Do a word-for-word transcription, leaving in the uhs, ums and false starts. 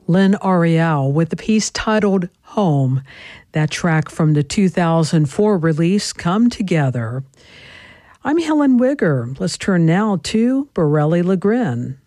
Lynn Ariel with the piece titled Home. That track from the two thousand four release, Come Together. I'm Helen Wigger. Let's turn now to Borelli LeGrin.